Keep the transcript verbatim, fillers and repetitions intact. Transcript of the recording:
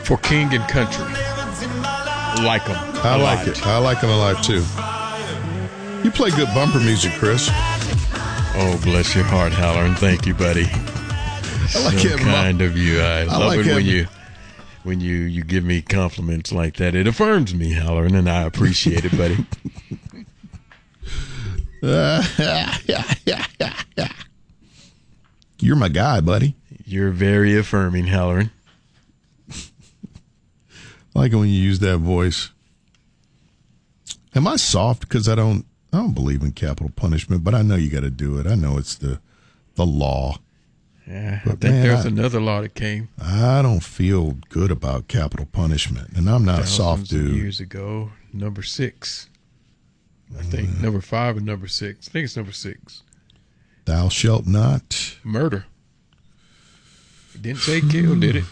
for King and Country. Like them. I like it. I like them a lot too. You play good bumper music, Chris. Oh, bless your heart, Halloran. Thank you, buddy. I like so it, kind of you. I, I love like it when him. you when you, you give me compliments like that. It affirms me, Halloran, and I appreciate it, buddy. Uh, yeah, yeah, yeah, yeah. You're my guy, buddy. You're very affirming, Halloran. I like it when you use that voice. Am I soft because I don't I don't believe in capital punishment, but I know you got to do it. I know it's the the law. Yeah, But I think man, there's I- another law that came I don't feel good about capital punishment, and I'm not a soft thousands of dude. years ago. Number six. I think number five and number six. I think it's number six. Thou shalt not. Murder. It didn't say kill, did it?